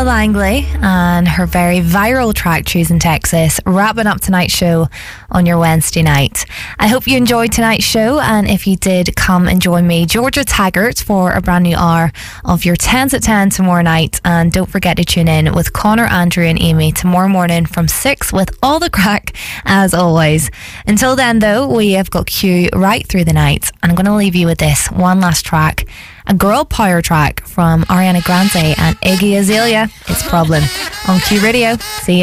Langley and her very viral track Choosing Texas, wrapping up tonight's show on your Wednesday night. I hope you enjoyed tonight's show, and if you did, come and join me, Georgia Taggart, for a brand new hour of your 10s at 10 tomorrow night. And don't forget to tune in with Connor, Andrew and Amy tomorrow morning from 6 with all the crack as always. Until then though, we have got Q right through the night, and I'm going to leave you with this one last track, a girl power track from Ariana Grande and Iggy Azalea. It's Problem on Q Radio. See ya.